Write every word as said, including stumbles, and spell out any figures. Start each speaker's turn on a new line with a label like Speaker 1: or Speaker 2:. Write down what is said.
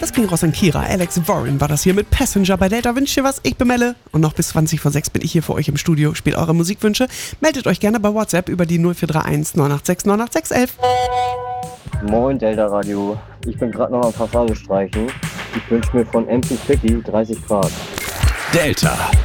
Speaker 1: Das ging raus an Kira. Alex Warren war das hier mit Passenger bei Delta. Wünscht ihr was? Ich bin Melle. Und noch bis zwanzig vor sechs bin ich hier für euch im Studio. Spielt eure Musikwünsche. Meldet euch gerne bei WhatsApp über die null vier drei eins neun acht sechs neun acht sechs elf.
Speaker 2: Moin Delta Radio. Ich bin gerade noch am Fassade streichen. Ich wünsche mir von M C Ficky dreißig Grad.
Speaker 3: Delta.